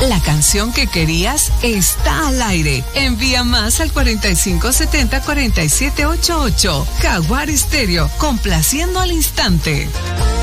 La canción que querías está al aire. Envía más al 4570-4788. Jaguar Stereo, complaciendo al instante.